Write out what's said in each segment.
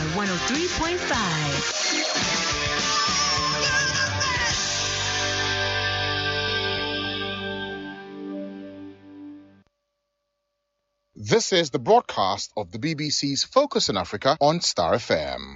103.5. This is the broadcast of the BBC's Focus in Africa on Star FM.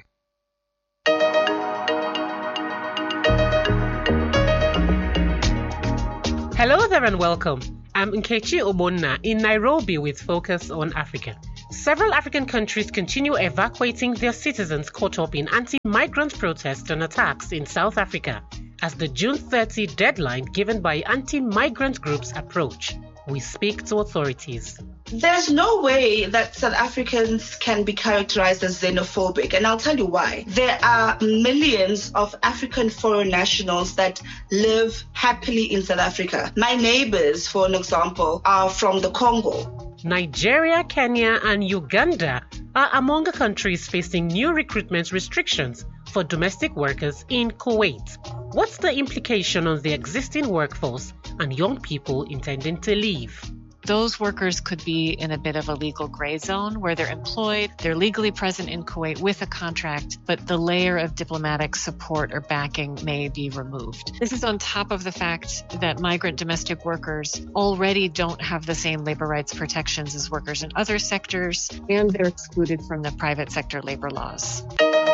Hello there and welcome. I'm Nkechi Obonna in Nairobi with Focus on Africa. Several African countries continue evacuating their citizens caught up in anti-migrant protests and attacks in South Africa as the June 30 deadline given by anti-migrant groups approach. We speak to authorities. There's no way that South Africans can be characterized as xenophobic, and I'll tell you why. There are millions of African foreign nationals that live happily in South Africa. My neighbors, for an example, are from the Congo. Nigeria, Kenya, and Uganda are among the countries facing new recruitment restrictions for domestic workers in Kuwait. What's the implication on the existing workforce and young people intending to leave? Those workers could be in a bit of a legal gray zone where they're employed, they're legally present in Kuwait with a contract, but the layer of diplomatic support or backing may be removed. This is on top of the fact that migrant domestic workers already don't have the same labor rights protections as workers in other sectors, and they're excluded from the private sector labor laws.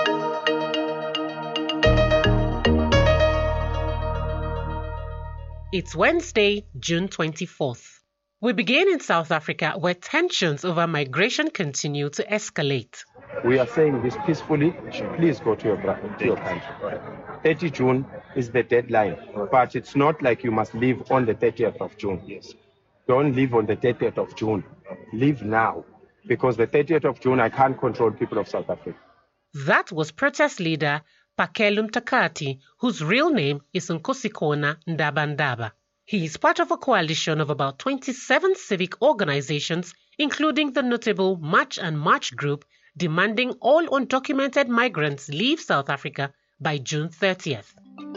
It's Wednesday, June 24th. We begin in South Africa, where tensions over migration continue to escalate. We are saying this peacefully. Please go to your country. 30 June is the deadline, but it's not like you must leave on the 30th of June. Yes. Don't leave on the 30th of June. Leave now, because the 30th of June, I can't control people of South Africa. That was protest leader Pakelum Takati, whose real name is Nkosikona Ndabandaba. He is part of a coalition of about 27 civic organizations, including the notable March and March group, demanding all undocumented migrants leave South Africa by June 30th.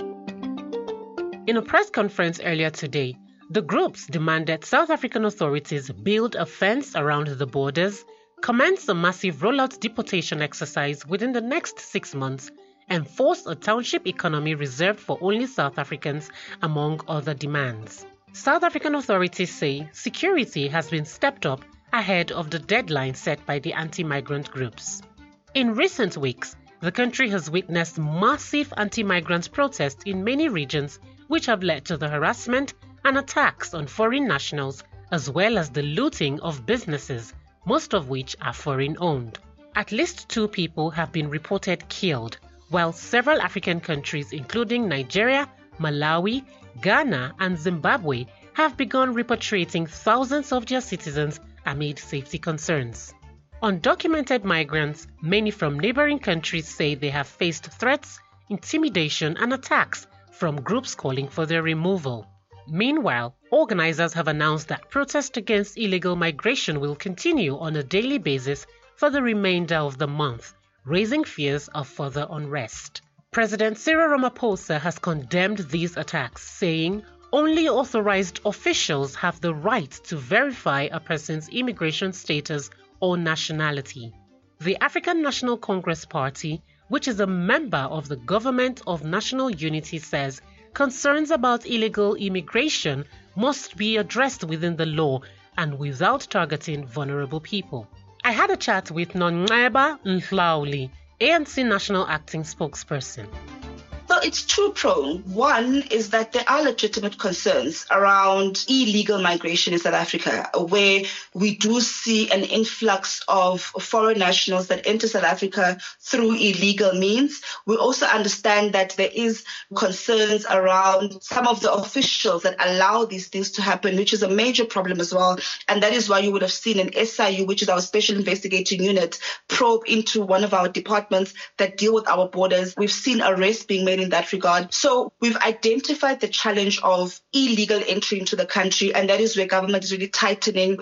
In a press conference earlier today, the groups demanded South African authorities build a fence around the borders, commence a massive rollout deportation exercise within the next 6 months, enforce a township economy reserved for only South Africans, among other demands. South African authorities say security has been stepped up ahead of the deadline set by the anti-migrant groups. In recent weeks, the country has witnessed massive anti-migrant protests in many regions, which have led to the harassment and attacks on foreign nationals, as well as the looting of businesses, most of which are foreign-owned. At least 2 people have been reported killed, while several African countries, including Nigeria, Malawi, Ghana, and Zimbabwe, have begun repatriating thousands of their citizens amid safety concerns. Undocumented migrants, many from neighboring countries, say they have faced threats, intimidation, and attacks from groups calling for their removal. Meanwhile, organizers have announced that protests against illegal migration will continue on a daily basis for the remainder of the month, raising fears of further unrest. President Cyril Ramaphosa has condemned these attacks, saying only authorized officials have the right to verify a person's immigration status or nationality. The African National Congress Party, which is a member of the Government of National Unity, says concerns about illegal immigration must be addressed within the law and without targeting vulnerable people. I had a chat with Nonqeba Nhlauli, ANC National Acting Spokesperson. So it's two-pronged. One is that there are legitimate concerns around illegal migration in South Africa, where we do see an influx of foreign nationals that enter South Africa through illegal means. We also understand that there is concerns around some of the officials that allow these things to happen, which is a major problem as well. And that is why you would have seen an SIU, which is our Special Investigating Unit, probe into one of our departments that deal with our borders. We've seen arrests being made in that regard. So we've identified the challenge of illegal entry into the country, and that is where government is really tightening its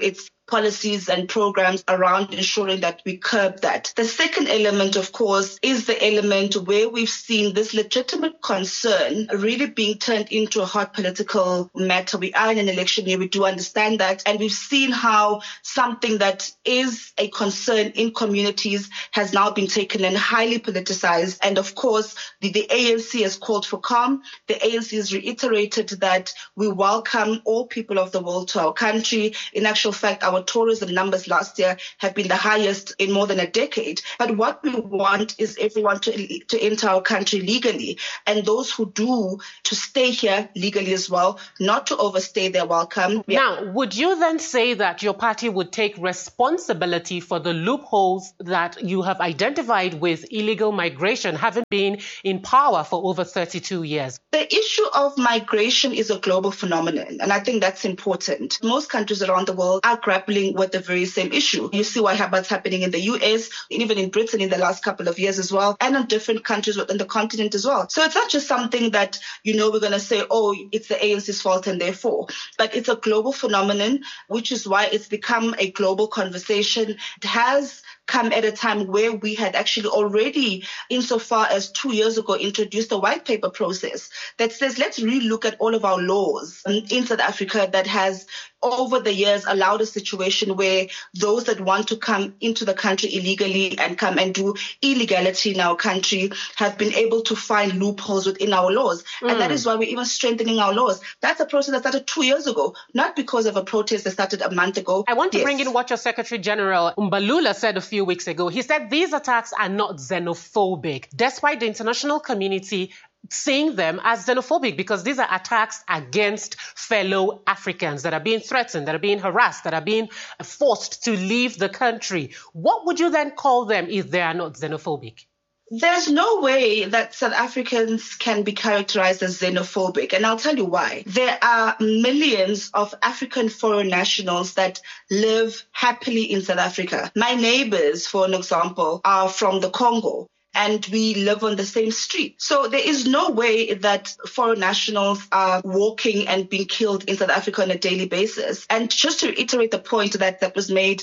policies and programs around ensuring that we curb that. The second element, of course, is the element where we've seen this legitimate concern really being turned into a hot political matter. We are in an election year, we do understand that, and we've seen how something that is a concern in communities has now been taken and highly politicized. And of course, the ANC has called for calm. The ANC has reiterated that we welcome all people of the world to our country. In actual fact, our tourism numbers last year have been the highest in more than a decade. But what we want is everyone to enter our country legally, and those who do to stay here legally as well, not to overstay their welcome. Now, would you then say that your party would take responsibility for the loopholes that you have identified with illegal migration, having been in power for over 32 years? The issue of migration is a global phenomenon, and I think that's important. Most countries around the world are grappling with the very same issue. You see what's happening in the US, and even in Britain in the last couple of years as well, and in different countries within the continent as well. So it's not just something that, we're going to say, oh, it's the ANC's fault and therefore, but it's a global phenomenon, which is why it's become a global conversation. It has come at a time where we had actually already, insofar as 2 years ago, introduced a white paper process that says, let's relook at all of our laws in South Africa that has over the years allowed a situation where those that want to come into the country illegally and come and do illegality in our country have been able to find loopholes within our laws. And that is why we're even strengthening our laws. That's a process that started 2 years ago, not because of a protest that started a month ago. I want to bring in what your Secretary General Mbalula said a few weeks ago. He said these attacks are not xenophobic, despite the international community seeing them as xenophobic, because these are attacks against fellow Africans that are being threatened, that are being harassed, that are being forced to leave the country. What would you then call them if they are not xenophobic? There's no way that South Africans can be characterized as xenophobic, and I'll tell you why. There are millions of African foreign nationals that live happily in South Africa. My neighbors, for an example, are from the Congo, and we live on the same street. So there is no way that foreign nationals are walking and being killed in South Africa on a daily basis. And just to reiterate the point that was made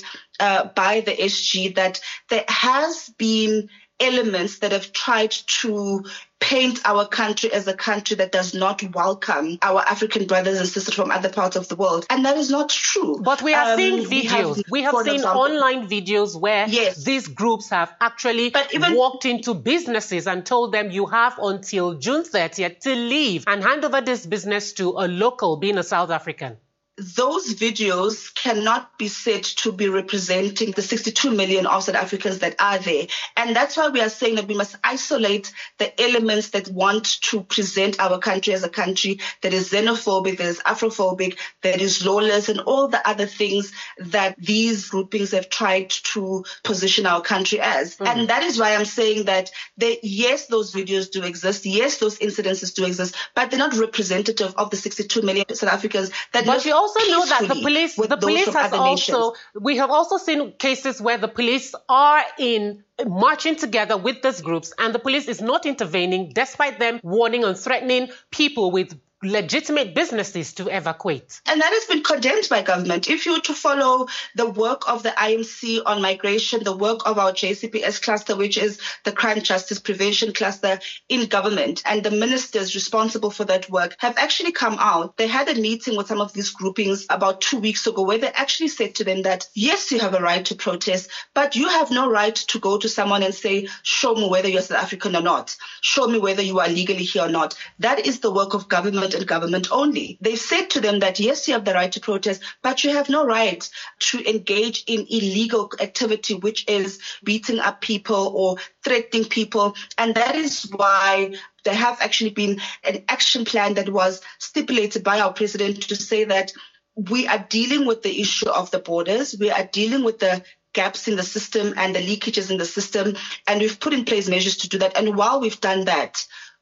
by the SG, that there has been elements that have tried to paint our country as a country that does not welcome our African brothers and sisters from other parts of the world. And that is not true. But we are seeing videos. We have seen online videos where these groups have actually walked into businesses and told them you have until June 30th to leave and hand over this business to a local, being a South African. Those videos cannot be said to be representing the 62 million of South Africans that are there. And that's why we are saying that we must isolate the elements that want to present our country as a country that is xenophobic, that is Afrophobic, that is lawless, and all the other things that these groupings have tried to position our country as. And that is why I'm saying that yes, those videos do exist. Yes, those incidences do exist, but they're not representative of the 62 million South Africans that live also know that the police has also, we have also seen cases where the police are marching together with these groups and the police is not intervening despite them warning and threatening people with legitimate businesses to evacuate. And that has been condemned by government. If you were to follow the work of the IMC on migration, the work of our JCPS cluster, which is the Crime Justice Prevention cluster in government, and the ministers responsible for that work have actually come out. They had a meeting with some of these groupings about 2 weeks ago where they actually said to them that, yes, you have a right to protest, but you have no right to go to someone and say, show me whether you're South African or not. Show me whether you are legally here or not. That is the work of government and government only. They said to them that, yes, you have the right to protest, but you have no right to engage in illegal activity, which is beating up people or threatening people. And that is why there have actually been an action plan that was stipulated by our president to say that we are dealing with the issue of the borders. We are dealing with the gaps in the system and the leakages in the system. And we've put in place measures to do that. And while we've done that,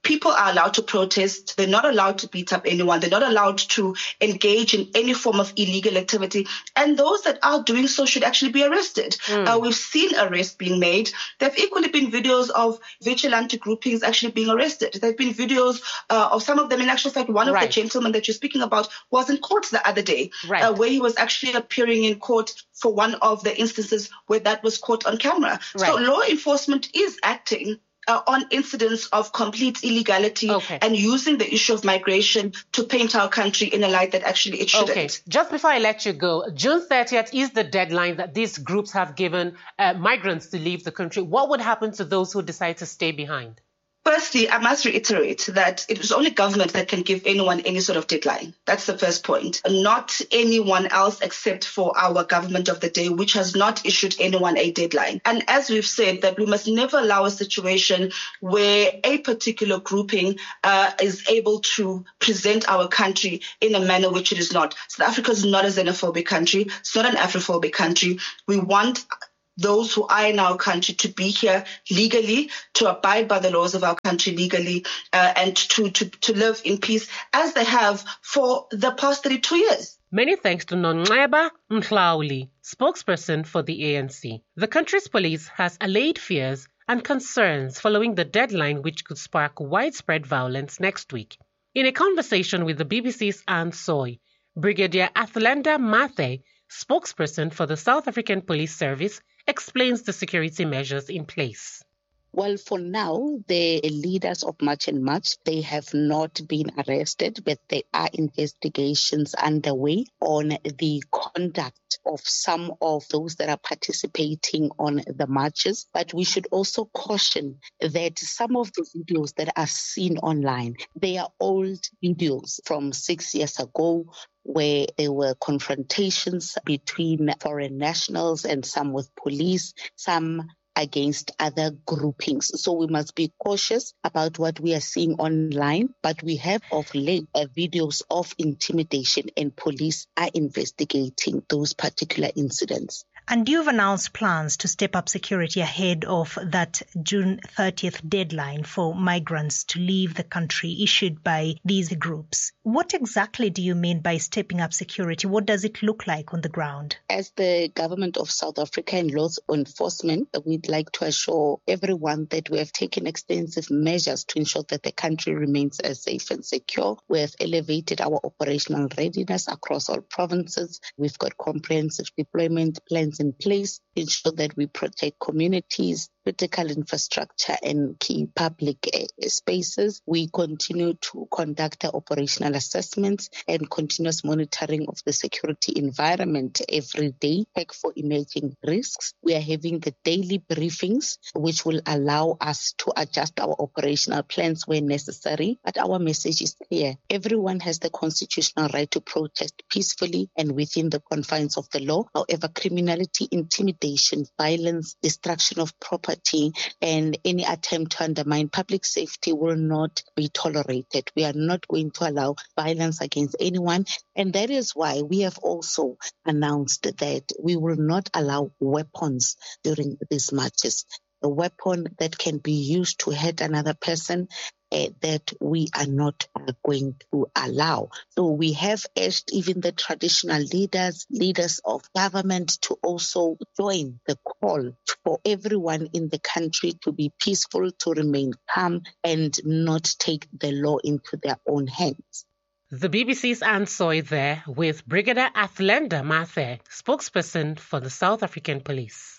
people are allowed to protest. They're not allowed to beat up anyone. They're not allowed to engage in any form of illegal activity. And those that are doing so should actually be arrested. We've seen arrests being made. There have equally been videos of vigilante groupings actually being arrested. There have been videos of some of them. In actual fact, one of the gentlemen that you're speaking about was in court the other day, where he was actually appearing in court for one of the instances where that was caught on camera. So law enforcement is acting on incidents of complete illegality and using the issue of migration to paint our country in a light that actually it shouldn't. Okay, just before I let you go, June 30th is the deadline that these groups have given migrants to leave the country. What would happen to those who decide to stay behind? Firstly, I must reiterate that it is only government that can give anyone any sort of deadline. That's the first point. Not anyone else except for our government of the day, which has not issued anyone a deadline. And as we've said, that we must never allow a situation where a particular grouping is able to present our country in a manner which it is not. South Africa is not a xenophobic country. It's not an Afrophobic country. We want those who are in our country to be here legally, to abide by the laws of our country legally, and to live in peace as they have for the past 32 years. Many thanks to Nonxeba Mhlauli, spokesperson for the ANC. The country's police has allayed fears and concerns following the deadline which could spark widespread violence next week. In a conversation with the BBC's Anne Soy, Brigadier Athlenda Mathe, spokesperson for the South African Police Service, explains the security measures in place. Well, for now, the leaders of March and March, they have not been arrested, but there are investigations underway on the conduct of some of those that are participating on the marches. But we should also caution that some of the videos that are seen online, they are old videos from 6 years ago, where there were confrontations between foreign nationals and some with police, some against other groupings. So we must be cautious about what we are seeing online, but we have of late videos of intimidation and police are investigating those particular incidents. And you've announced plans to step up security ahead of that June 30th deadline for migrants to leave the country issued by these groups. What exactly do you mean by stepping up security? What does it look like on the ground? As the government of South Africa and law enforcement, we'd like to assure everyone that we have taken extensive measures to ensure that the country remains safe and secure. We have elevated our operational readiness across all provinces. We've got comprehensive deployment plans in place to ensure that we protect communities, critical infrastructure and key public spaces. We continue to conduct our operational assessments and continuous monitoring of the security environment every day, check for emerging risks. We are having the daily briefings, which will allow us to adjust our operational plans where necessary. But our message is clear. Everyone has the constitutional right to protest peacefully and within the confines of the law. However, criminality, intimidation, violence, destruction of property, and any attempt to undermine public safety will not be tolerated. We are not going to allow violence against anyone. And that is why we have also announced that we will not allow weapons during these marches. A weapon that can be used to hurt another person, that we are not going to allow. So we have urged even the traditional leaders of government to also join the call for everyone in the country to be peaceful, to remain calm and not take the law into their own hands. The BBC's Anne Soy there with Brigadier Athlenda Mathe, spokesperson for the South African Police.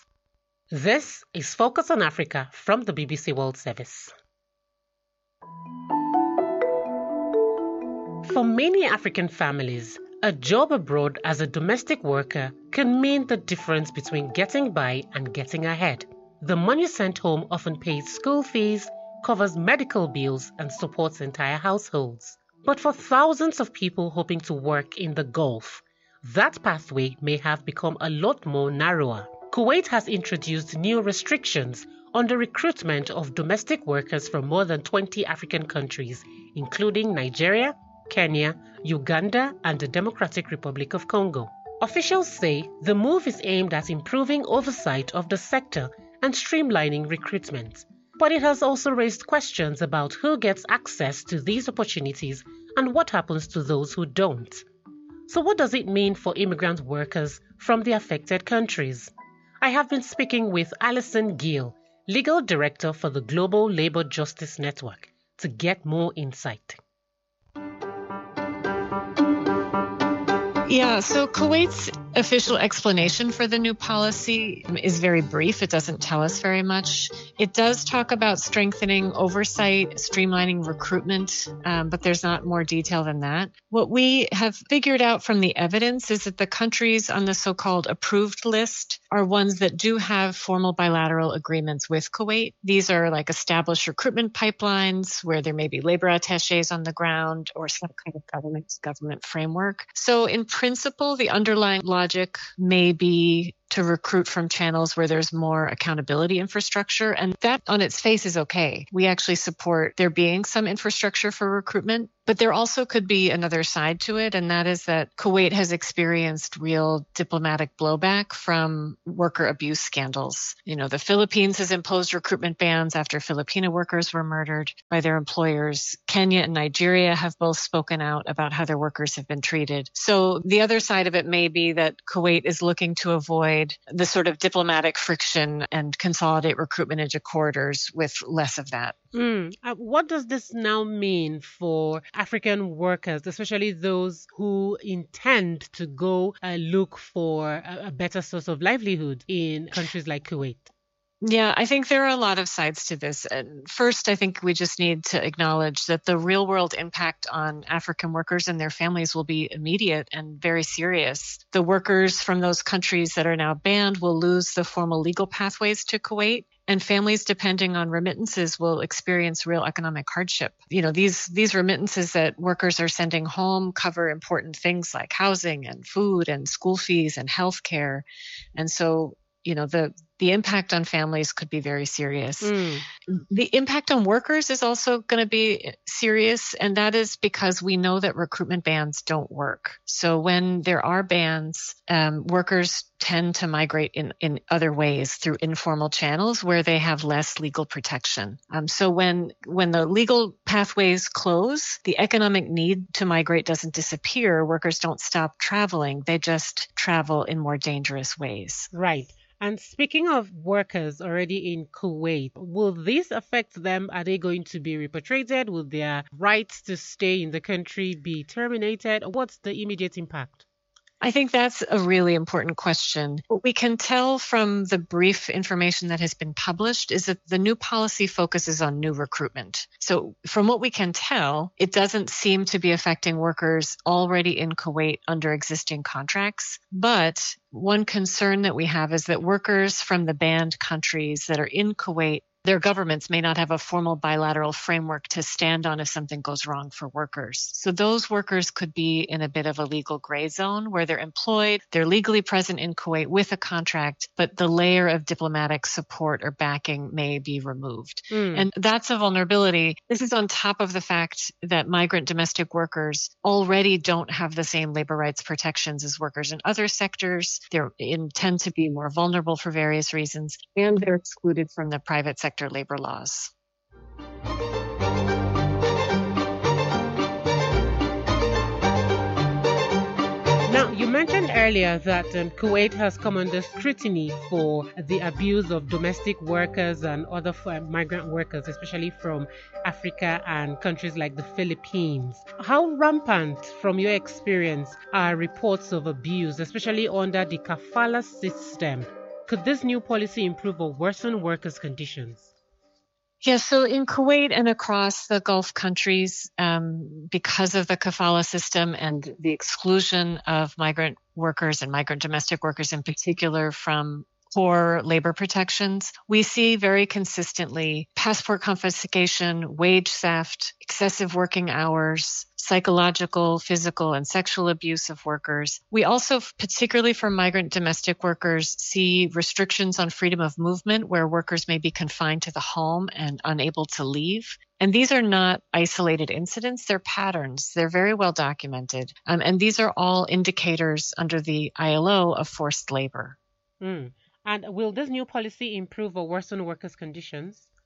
This is Focus on Africa from the BBC World Service. For many African families, a job abroad as a domestic worker can mean the difference between getting by and getting ahead. The money sent home often pays school fees, covers medical bills, and supports entire households. But for thousands of people hoping to work in the Gulf, that pathway may have become a lot more narrower. Kuwait has introduced new restrictions on the recruitment of domestic workers from more than 20 African countries, including Nigeria, Kenya, Uganda, and the Democratic Republic of Congo. Officials say the move is aimed at improving oversight of the sector and streamlining recruitment. But it has also raised questions about who gets access to these opportunities and what happens to those who don't. So what does it mean for immigrant workers from the affected countries? I have been speaking with Alison Gill, Legal Director for the Global Labour Justice Network, to get more insight. Yeah, so Kuwait's official explanation for the new policy is very brief. It doesn't tell us very much. It does talk about strengthening oversight, streamlining recruitment, but there's not more detail than that. What we have figured out from the evidence is that the countries on the so-called approved list are ones that do have formal bilateral agreements with Kuwait. These are like established recruitment pipelines where there may be labor attachés on the ground or some kind of government framework. So in principle, the underlying logic may be to recruit from channels where there's more accountability infrastructure. And that on its face is okay. We actually support there being some infrastructure for recruitment. But there also could be another side to it, and that is that Kuwait has experienced real diplomatic blowback from worker abuse scandals. You know, the Philippines has imposed recruitment bans after Filipino workers were murdered by their employers. Kenya and Nigeria have both spoken out about how their workers have been treated. So the other side of it may be that Kuwait is looking to avoid the sort of diplomatic friction and consolidate recruitment into corridors with less of that. What does this now mean for African workers, especially those who intend to go look for a better source of livelihood in countries like Kuwait? Yeah, I think there are a lot of sides to this. And first, I think we just need to acknowledge that the real world impact on African workers and their families will be immediate and very serious. The workers from those countries that are now banned will lose the formal legal pathways to Kuwait. And families depending on remittances will experience real economic hardship. You know, these remittances that workers are sending home cover important things like housing and food and school fees and healthcare. And so, you know, the impact on families could be very serious. The impact on workers is also going to be serious, and that is because we know that recruitment bans don't work. So when there are bans, workers tend to migrate in other ways through informal channels where they have less legal protection. So when the legal pathways close, the economic need to migrate doesn't disappear. Workers don't stop traveling. They just travel in more dangerous ways. Right. And speaking of workers already in Kuwait, will this affect them? Are they going to be repatriated? Will their rights to stay in the country be terminated? What's the immediate impact? I think that's a really important question. What we can tell from the brief information that has been published is that the new policy focuses on new recruitment. So from what we can tell, it doesn't seem to be affecting workers already in Kuwait under existing contracts. But one concern that we have is that workers from the banned countries that are in Kuwait, their governments may not have a formal bilateral framework to stand on if something goes wrong for workers. So those workers could be in a bit of a legal gray zone where they're employed, they're legally present in Kuwait with a contract, but the layer of diplomatic support or backing may be removed. And that's a vulnerability. This is on top of the fact that migrant domestic workers already don't have the same labor rights protections as workers in other sectors. They tend to be more vulnerable for various reasons, and they're excluded from the private sector labor laws. Now, you mentioned earlier that Kuwait has come under scrutiny for the abuse of domestic workers and other migrant workers, especially from Africa and countries like the Philippines. How rampant, from your experience, are reports of abuse, especially under the kafala system? Could this new policy improve or worsen workers' conditions? Yeah, so in Kuwait and across the Gulf countries, because of the kafala system and the exclusion of migrant workers and migrant domestic workers in particular from core labor protections, we see very consistently passport confiscation, wage theft, excessive working hours, psychological, physical, and sexual abuse of workers. We also, particularly for migrant domestic workers, see restrictions on freedom of movement where workers may be confined to the home and unable to leave. And these are not isolated incidents, they're patterns. They're very well documented. And these are all indicators under the ILO of forced labor. And will this new policy improve or worsen workers' conditions?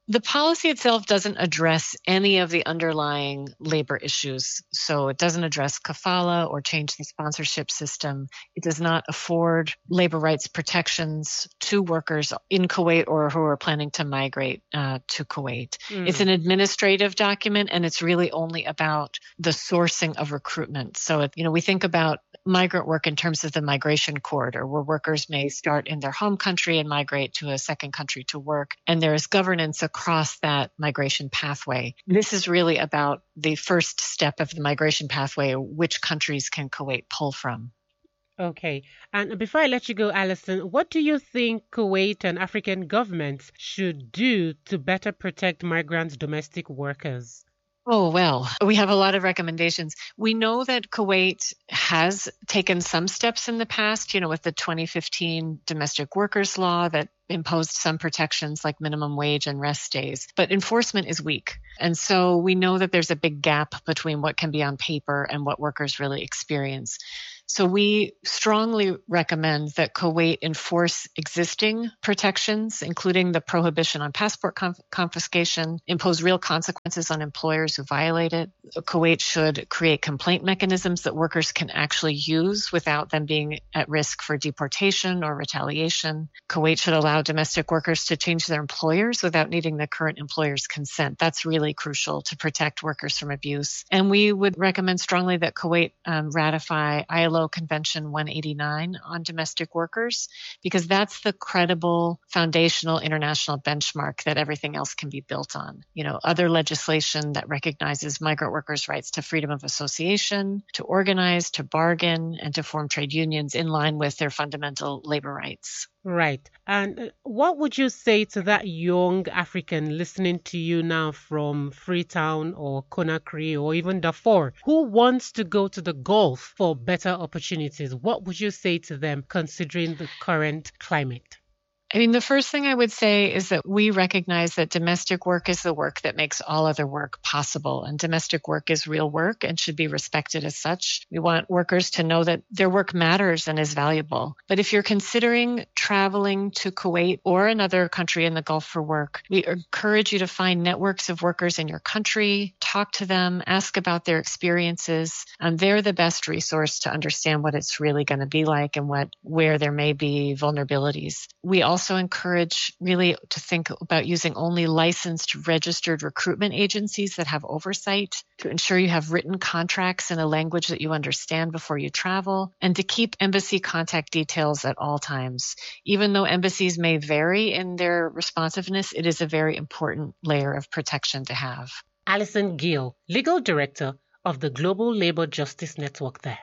The policy itself doesn't address any of the underlying labor issues. So it doesn't address kafala or change the sponsorship system. It does not afford labor rights protections to workers in Kuwait or who are planning to migrate to Kuwait. It's an administrative document, and it's really only about the sourcing of recruitment. So, we think about migrant work in terms of the migration corridor, where workers may start in their home country and migrate to a second country to work. And there is governance across that migration pathway. This is really about the first step of the migration pathway, which countries can Kuwait pull from. Okay. And before I let you go, Alison, what do you think Kuwait and African governments should do to better protect migrants' domestic workers? Oh, well, we have a lot of recommendations. We know that Kuwait has taken some steps in the past, with the 2015 domestic workers law that imposed some protections like minimum wage and rest days, but enforcement is weak. And so we know that there's a big gap between what can be on paper and what workers really experience. So we strongly recommend that Kuwait enforce existing protections, including the prohibition on passport confiscation, impose real consequences on employers who violate it. Kuwait should create complaint mechanisms that workers can actually use without them being at risk for deportation or retaliation. Kuwait should allow domestic workers to change their employers without needing the current employer's consent. That's really crucial to protect workers from abuse. And we would recommend strongly that Kuwait ratify ILO Convention 189 on domestic workers, because that's the credible foundational international benchmark that everything else can be built on. Other legislation that recognizes migrant workers' rights to freedom of association, to organize, to bargain, and to form trade unions in line with their fundamental labor rights. Right. And what would you say to that young African listening to you now from Freetown or Conakry or even Darfur who wants to go to the Gulf for better opportunities? What would you say to them considering the current climate? The first thing I would say is that we recognize that domestic work is the work that makes all other work possible. And domestic work is real work and should be respected as such. We want workers to know that their work matters and is valuable. But if you're considering traveling to Kuwait or another country in the Gulf for work, we encourage you to find networks of workers in your country, talk to them, ask about their experiences. They're the best resource to understand what it's really going to be like and where there may be vulnerabilities. We also encourage really to think about using only licensed, registered recruitment agencies that have oversight, to ensure you have written contracts in a language that you understand before you travel, and to keep embassy contact details at all times. Even though embassies may vary in their responsiveness, it is a very important layer of protection to have. Alison Gill, Legal Director of the Global Labour Justice Network there.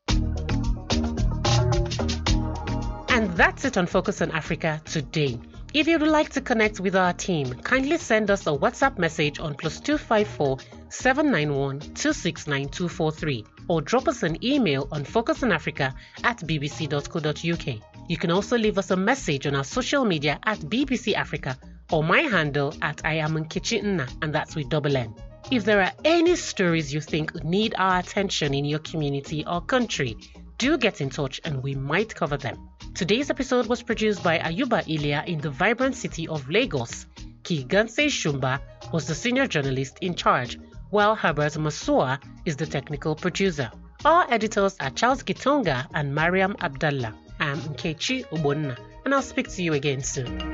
And that's it on Focus on Africa today. If you'd like to connect with our team, kindly send us a WhatsApp message on +254 791 269 243 or drop us an email on focusonafrica@bbc.co.uk. You can also leave us a message on our social media @BBC Africa or my handle @IamNkechi, and that's with double N. If there are any stories you think need our attention in your community or country, do get in touch and we might cover them. Today's episode was produced by Ayuba Ilya in the vibrant city of Lagos. Kiganse Shumba was the senior journalist in charge, while Herbert Masua is the technical producer. Our editors are Charles Gitonga and Mariam Abdallah. I'm Nkechi Ubonna, and I'll speak to you again soon.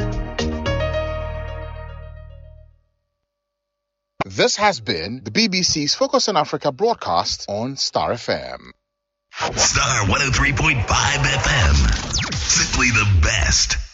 This has been the BBC's Focus on Africa broadcast on Star FM. Star 103.5 FM. Simply the best.